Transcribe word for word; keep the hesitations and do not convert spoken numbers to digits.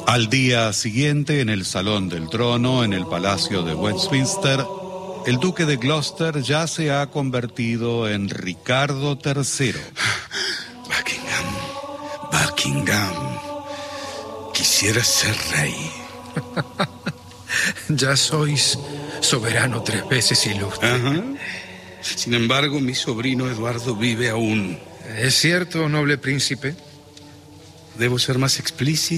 Al día siguiente, en el Salón del Trono, en el Palacio de Westminster, el duque de Gloucester ya se ha convertido en Ricardo tercero. Buckingham, Buckingham, quisiera ser rey. Ya sois soberano tres veces ilustre. Ajá. Sin embargo, mi sobrino Eduardo vive aún. ¿Es cierto, noble príncipe? ¿Debo ser más explícito?